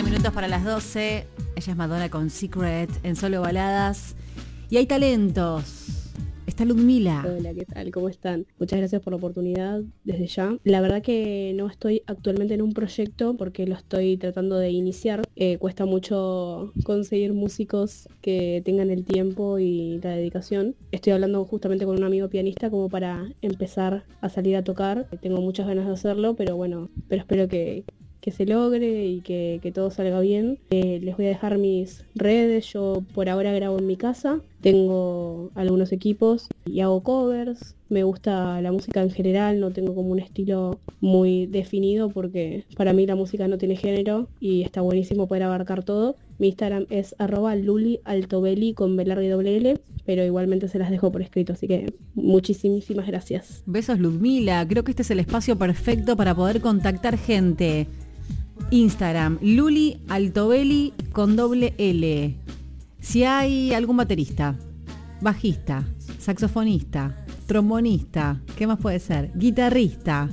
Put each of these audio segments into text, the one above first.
minutos para las 12. Ella es Madonna con Secret en Solo Baladas. Y hay talentos. Está Ludmila. Hola, ¿qué tal? ¿Cómo están? Muchas gracias por la oportunidad desde ya. La verdad que no estoy actualmente en un proyecto porque lo estoy tratando de iniciar. Cuesta mucho conseguir músicos que tengan el tiempo y la dedicación. Estoy hablando justamente con un amigo pianista como para empezar a salir a tocar. Tengo muchas ganas de hacerlo, pero espero que se logre y que todo salga bien. Les voy a dejar mis redes. Yo por ahora grabo en mi casa. Tengo algunos equipos y hago covers. Me gusta la música en general, no tengo como un estilo muy definido porque para mí la música no tiene género y está buenísimo poder abarcar todo. Mi Instagram es @lulialtobelli con B larga y doble L, pero igualmente se las dejo por escrito, así que muchísimas gracias. Besos, Ludmila. Creo que este es el espacio perfecto para poder contactar gente. Instagram, Luli Altobelli con doble L. Si hay algún baterista, bajista, saxofonista, trombonista, ¿qué más puede ser? Guitarrista,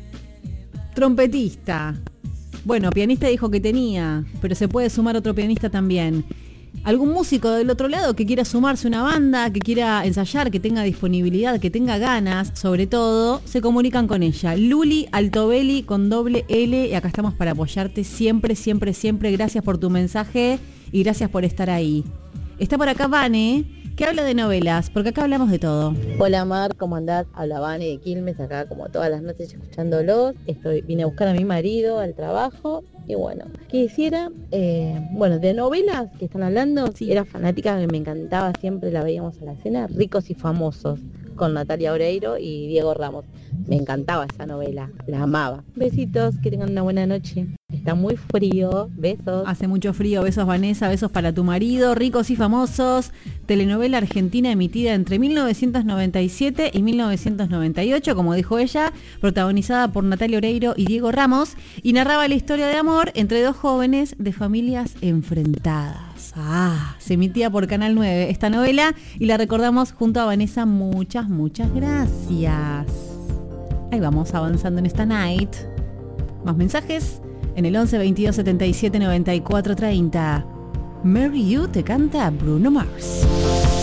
trompetista. Bueno, pianista dijo que tenía, pero se puede sumar otro pianista también. Algún músico del otro lado que quiera sumarse a una banda, que quiera ensayar, que tenga disponibilidad, que tenga ganas, sobre todo, se comunican con ella. Luli Altobelli con doble L, y acá estamos para apoyarte siempre. Gracias por tu mensaje y gracias por estar ahí. Está por acá Vane, que habla de novelas, porque acá hablamos de todo. Hola Mar, ¿cómo andás? Habla Vane de Quilmes, acá como todas las noches escuchándolos. Vine a buscar a mi marido al trabajo y bueno, quisiera, de novelas que están hablando, sí. Era fanática, que me encantaba, siempre la veíamos a la cena, Ricos y Famosos, con Natalia Oreiro y Diego Ramos. Me encantaba esa novela, la amaba. Besitos, que tengan una buena noche. Está muy frío, besos. Hace mucho frío, besos Vanessa, besos para tu marido. Ricos y Famosos, telenovela argentina emitida entre 1997 y 1998, como dijo ella, protagonizada por Natalia Oreiro y Diego Ramos, y narraba la historia de amor entre dos jóvenes de familias enfrentadas. Se emitía por Canal 9 esta novela y la recordamos junto a Vanessa. Muchas gracias. Ahí vamos avanzando en esta night. Más mensajes en el 11 22 77 94 30. Marry You te canta Bruno Mars.